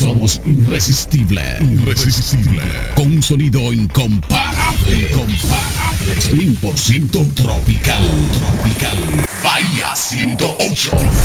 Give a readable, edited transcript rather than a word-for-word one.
Somos irresistibles, irresistibles. Con un sonido incomparable, incomparable. 100% tropical, tropical. Bahía 108.